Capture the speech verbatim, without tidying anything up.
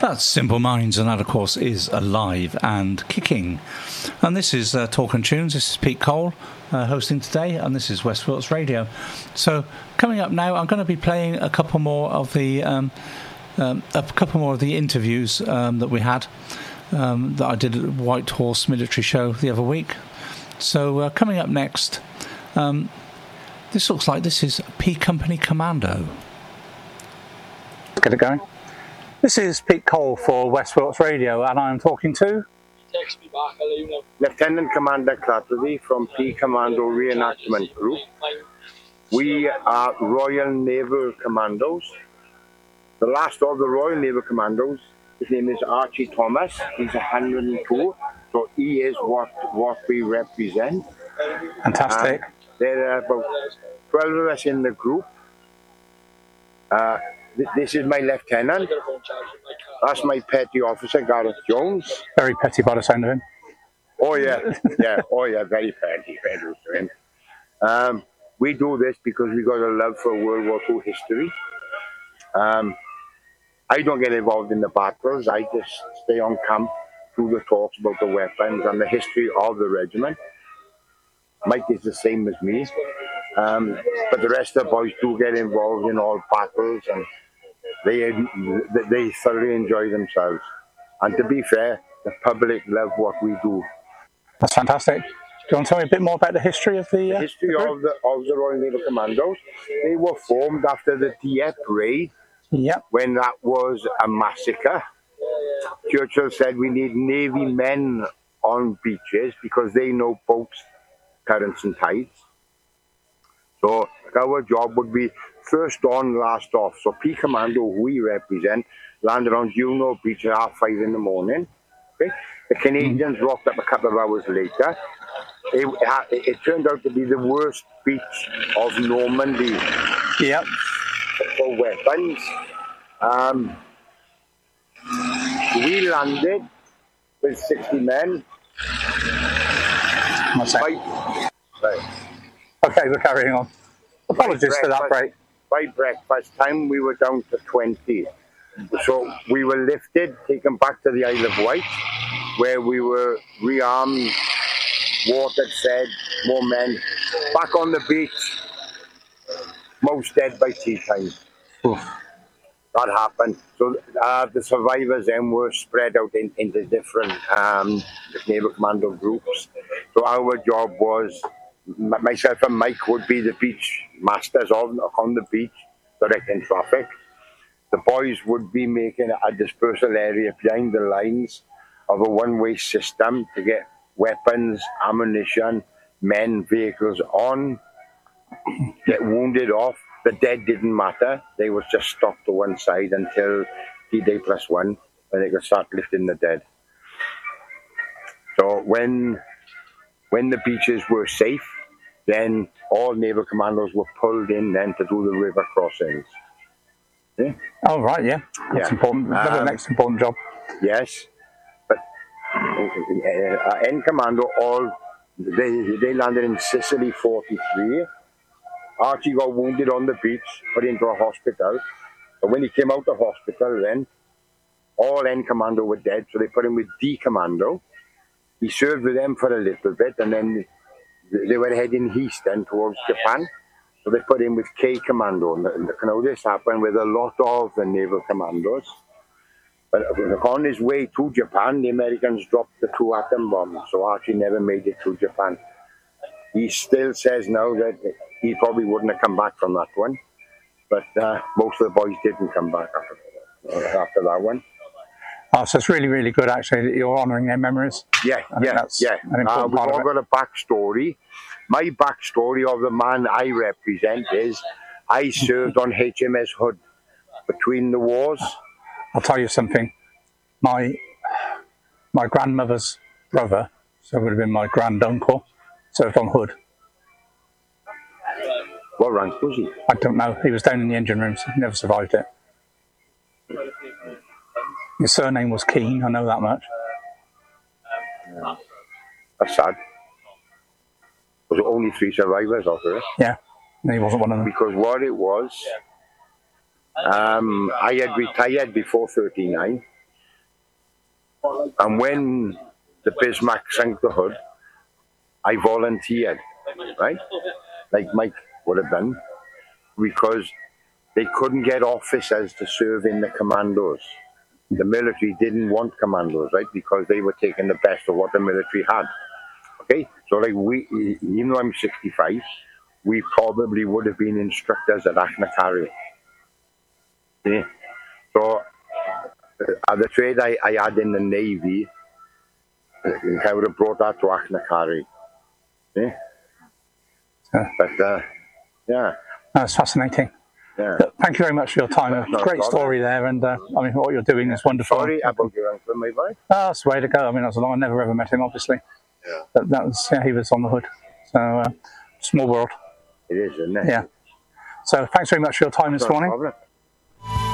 That's Simple Minds, and that, of course, is Alive and Kicking. And this is uh, Talk and Tunes. This is Pete Cole uh, hosting today, and this is West Wilts Radio. So, coming up now, I'm going to be playing a couple more of the um, um, a couple more of the interviews um, that we had um, that I did at White Horse Military Show the other week. So, uh, coming up next, um, this looks like this is P Company Commando. Let's get it going. This is Pete Cole for West Wilts Radio, and I'm talking to Text me back, I'll let you know. Lieutenant Commander Clatterby from P Commando Reenactment Group. We are Royal Naval Commandos. The last of the Royal Naval Commandos, his name is Archie Thomas. He's one hundred and two, so he is what, what we represent. Fantastic. And there are about twelve of us in the group. Uh, This is my lieutenant. That's my petty officer, Gareth Jones. Very petty by the sound of him. Oh yeah, yeah, oh yeah, very petty, petty to him. Um, we do this because we got a love for World War Two history. Um, I don't get involved in the battles. I just stay on camp, do the talks about the weapons and the history of the regiment. Mike is the same as me. Um, but the rest of the boys do get involved in all battles, and they they thoroughly enjoy themselves. And to be fair, the public love what we do. That's fantastic. Do you want to tell me a bit more about the history of the, uh, the history the of the of the Royal Naval Commandos? They were formed after the Dieppe raid. Yep. When that was a massacre. Churchill said we need Navy men on beaches because they know boats, currents and tides. So our job would be first on, last off. So P Commando, who we represent, landed on Juno Beach at half five in the morning. Okay? The Canadians mm. rocked up a couple of hours later. It, it, it turned out to be the worst beach of Normandy. Yep. For weapons. Um, we landed with sixty men. What's that? By, right. Okay, we're carrying on. Apologies for that break. By breakfast time, we were down to twenty. So we were lifted, taken back to the Isle of Wight, where we were rearmed, watered, fed, more men. Back on the beach, most dead by tea time. Oof. That happened. So uh, the survivors then were spread out in, into different um, naval commando groups. So our job was, myself and Mike would be the beach masters on, on the beach, directing traffic. The boys would be making a dispersal area behind the lines of a one-way system to get weapons, ammunition, men, vehicles on, get wounded off. The dead didn't matter. They was just stopped to one side until D-Day plus one, when they could start lifting the dead. So when when the beaches were safe, then all naval commandos were pulled in then to do the river crossings. Yeah? Oh, right, yeah. That's yeah. important. That's um, the next important job. Yes. But uh, N Commando, all, they, they landed in Sicily forty-three. Archie got wounded on the beach, put into a hospital. But when he came out of hospital then, all N Commando were dead, so they put him with D Commando. He served with them for a little bit, and then they were heading east then towards Japan. So they put him with K Commando. And you know, this happened with a lot of the naval commandos. But on his way to Japan, the Americans dropped the two atom bombs, so Archie never made it to Japan. He still says now that he probably wouldn't have come back from that one. But uh, most of the boys didn't come back after, uh, after that one. Oh, so it's really, really good, actually, that you're honouring their memories. Yeah, I yeah, yeah. Uh, we've all got a backstory. My backstory of the man I represent is I served on H M S Hood between the wars. I'll tell you something. My my grandmother's brother, so it would have been my granduncle, served on Hood. What rank was he? I don't know. He was down in the engine room, so he never survived it. His surname was Keane, I know that much. Yeah. That's sad. There was only three survivors of it. Yeah, and he wasn't one of them. Because what it was, um, I had retired before thirty-nine, And when the Bismarck sank the hood, I volunteered, right? Like Mike would have done, because they couldn't get officers to serve in the commandos. The military didn't want commandos, right? Because they were taking the best of what the military had. Okay, so like we, even though I'm sixty-five, we probably would have been instructors at Achnacarry. Yeah. So uh, the trade I, I had in the Navy, I would have brought that to Achnacarry. Yeah. Yeah. But uh, yeah, that's fascinating. yeah. Thank you very much for your time. A No great problem. story there, and uh, I mean, what you're doing is wonderful. Sorry about your uncle, my boy. Oh, that's the way to go. I mean, that's a long. I never ever met him, obviously. Yeah. But that was yeah, he was on the hood. So uh, small world. It is, isn't it? Yeah. So thanks very much for your time this No morning. problem.